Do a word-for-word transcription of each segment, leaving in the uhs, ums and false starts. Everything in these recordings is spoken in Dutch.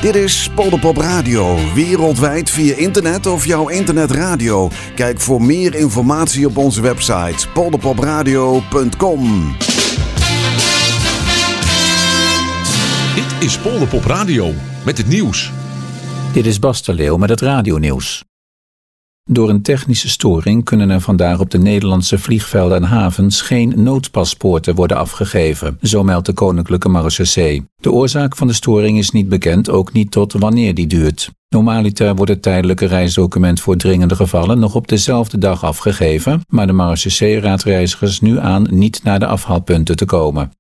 Dit is Polderpop Radio, wereldwijd via internet of jouw internetradio. Kijk voor meer informatie op onze website polderpopradio punt com. Dit is Polderpop Radio met het nieuws. Dit is Bas de Leeuw met het radionieuws. Door een technische storing kunnen er vandaag op de Nederlandse vliegvelden en havens geen noodpaspoorten worden afgegeven, zo meldt de Koninklijke Marechaussee. De oorzaak van de storing is niet bekend, ook niet tot wanneer die duurt. Normaliter wordt het tijdelijke reisdocument voor dringende gevallen nog op dezelfde dag afgegeven, maar de Marechaussee raadt reizigers nu aan niet naar de afhaalpunten te komen.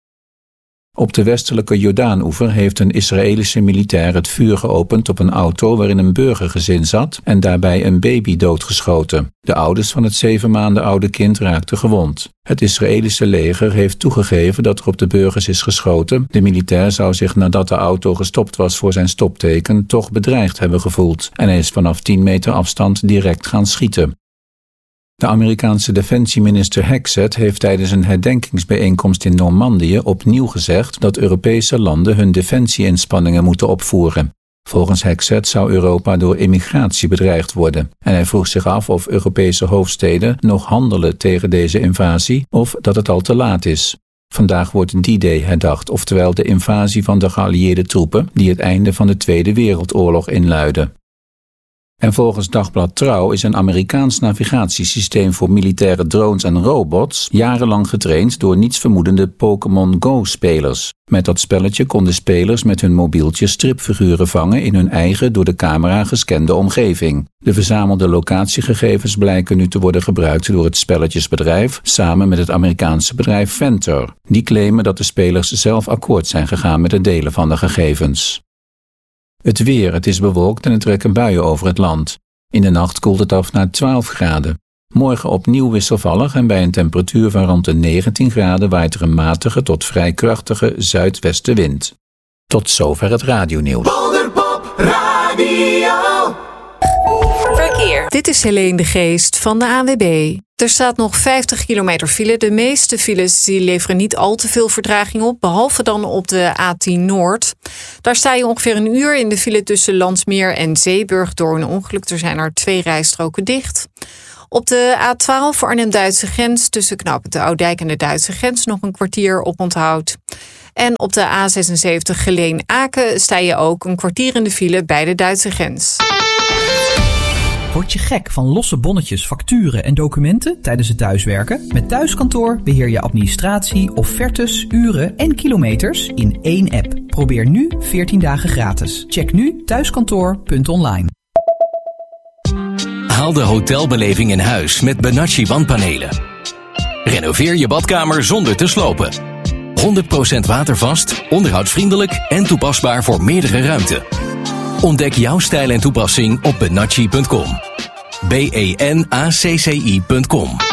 Op de westelijke Jordaan-oever heeft een Israëlische militair het vuur geopend op een auto waarin een burgergezin zat en daarbij een baby doodgeschoten. De ouders van het zeven maanden oude kind raakten gewond. Het Israëlische leger heeft toegegeven dat er op de burgers is geschoten. De militair zou zich nadat de auto gestopt was voor zijn stopteken toch bedreigd hebben gevoeld en hij is vanaf tien meter afstand direct gaan schieten. De Amerikaanse defensieminister Hexet heeft tijdens een herdenkingsbijeenkomst in Normandië opnieuw gezegd dat Europese landen hun defensieinspanningen moeten opvoeren. Volgens Hexet zou Europa door immigratie bedreigd worden en hij vroeg zich af of Europese hoofdsteden nog handelen tegen deze invasie of dat het al te laat is. Vandaag wordt D-Day herdacht, oftewel de invasie van de geallieerde troepen die het einde van de Tweede Wereldoorlog inluidde. En volgens Dagblad Trouw is een Amerikaans navigatiesysteem voor militaire drones en robots jarenlang getraind door nietsvermoedende Pokémon Go-spelers. Met dat spelletje konden spelers met hun mobieltje stripfiguren vangen in hun eigen door de camera gescande omgeving. De verzamelde locatiegegevens blijken nu te worden gebruikt door het spelletjesbedrijf samen met het Amerikaanse bedrijf Ventor. Die claimen dat de spelers zelf akkoord zijn gegaan met het delen van de gegevens. Het weer, het is bewolkt en er trekken buien over het land. In de nacht koelt het af naar twaalf graden. Morgen opnieuw wisselvallig en bij een temperatuur van rond de negentien graden waait er een matige tot vrij krachtige zuidwestenwind. Tot zover het radionieuws. Polderpop Radio. Verkeer. Dit is Helene de Geest van de A N W B. Er staat nog vijftig kilometer file. De meeste files die leveren niet al te veel vertraging op, behalve dan op de A tien Noord. Daar sta je ongeveer een uur in de file tussen Landsmeer en Zeeburg door een ongeluk. Er zijn er twee rijstroken dicht. Op de A twaalf Arnhem-Duitse grens tussen knooppunt de Oudijk en de Duitse grens nog een kwartier op onthoud. En op de A zesenzeventig Geleen-Aken sta je ook een kwartier in de file bij de Duitse grens. Word je gek van losse bonnetjes, facturen en documenten tijdens het thuiswerken? Met Thuiskantoor beheer je administratie, offertes, uren en kilometers in één app. Probeer nu veertien dagen gratis. Check nu thuiskantoor punt online. Haal de hotelbeleving in huis met Benacci wandpanelen. Renoveer je badkamer zonder te slopen. honderd procent watervast, onderhoudsvriendelijk en toepasbaar voor meerdere ruimten. Ontdek jouw stijl en toepassing op benacci punt com. B E N A C C I punt com.